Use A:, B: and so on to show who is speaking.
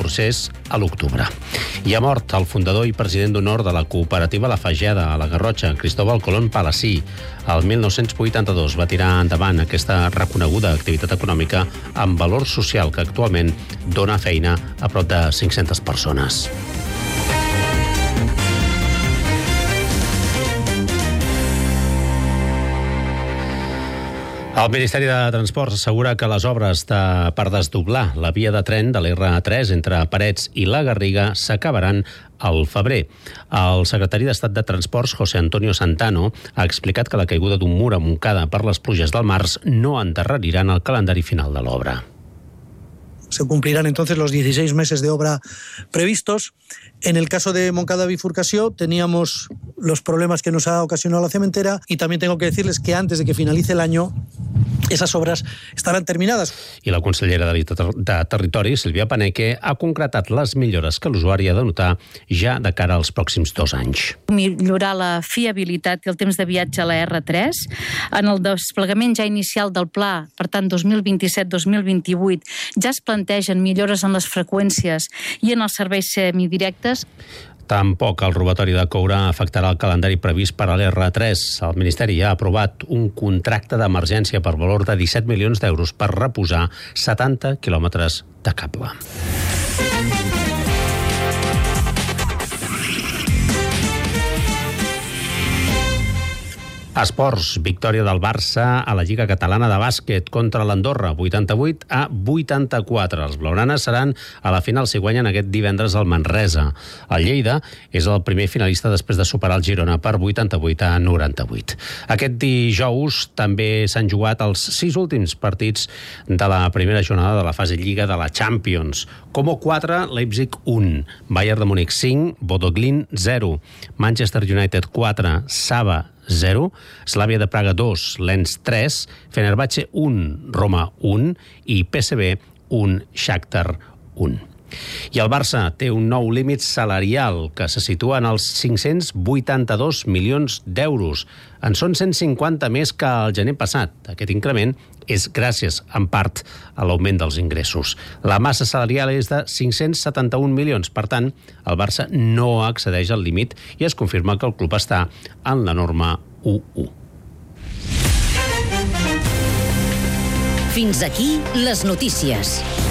A: procés a l'octubre. I ha mort el fundador i president d'honor de la cooperativa La Fageda, a la Garrotxa, Cristóbal Colón Palací. El 1982 va tirar endavant aquesta reconeguda activitat econòmica amb valor social que actualment dona feina a prop de 500 persones. El Ministeri de Transports assegura que les obres per desdoblar la via de tren de l'R3 entre Parets i la Garriga s'acabaran al febrer. El secretari d'Estat de Transports, José Antonio Santano, ha explicat que la caiguda d'un mur a Montcada per les pluges del març no endarreriran el calendari final de l'obra.
B: Se cumplirán entonces los 16 meses de obra previstos. En el caso de Montcada Bifurcació teníamos los problemas que nos ha ocasionado la cementera y también tengo que decirles que antes de que finalice el año esas obras estarán terminadas.
A: I la consellera de Territori, Sílvia Paneque, ha concretat les millores que l'usuari ha de notar ja de cara als pròxims 2 anys.
C: Millorar la fiabilitat i el temps de viatge a la R3. En el desplegament ja inicial del pla, per tant 2027-2028, ja es plantegen millores en les freqüències i en els serveis semidirectes.
A: Tampoc el robatori de coure afectarà el calendari previst per a l'R3. El Ministeri ha aprovat un contracte d'emergència per valor de 17 milions d'euros per reposar 70 quilòmetres de cable. Esports, victòria del Barça a la Lliga Catalana de Bàsquet contra l'Andorra, 88-84. Els blaugranes seran a la final si guanyen aquest divendres al Manresa. El Lleida és el primer finalista després de superar el Girona per 88-98. Aquest dijous també s'han jugat els 6 últims partits de la primera jornada de la fase Lliga de la Champions. Como 4, Leipzig 1, Bayern de Múnich 5, Bodo Glimt 0, Manchester United 4, Saba 0, Slavia de Praga 2, Lens 3, Fenerbahce 1, Roma 1 i PSV 1, Shakhtar 1. I el Barça té un nou límit salarial que se situa en els 582 milions d'euros. En són 150 més que el gener passat. Aquest increment és gràcies, en part, a l'augment dels ingressos. La massa salarial és de 571 milions. Per tant, el Barça no accedeix al límit i es confirma que el club està en la norma 1-1.
D: Fins aquí les notícies.